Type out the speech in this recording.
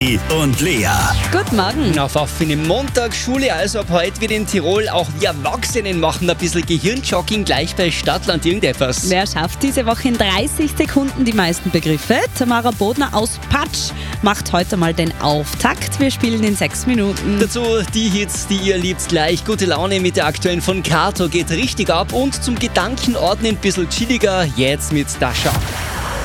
Und Lea. Guten Morgen. Auf eine Montagsschule, also ab heute wird in Tirol auch wir Erwachsenen machen ein bisschen Gehirnjogging gleich bei Stadtland irgendetwas. Wer schafft diese Woche in 30 Sekunden die meisten Begriffe? Tamara Bodner aus Patsch macht heute mal den Auftakt. Wir spielen in 6 Minuten. Dazu die Hits, die ihr liebt gleich. Gute Laune mit der aktuellen von Kato geht richtig ab und zum Gedankenordnen ein bisschen chilliger jetzt mit Dasha.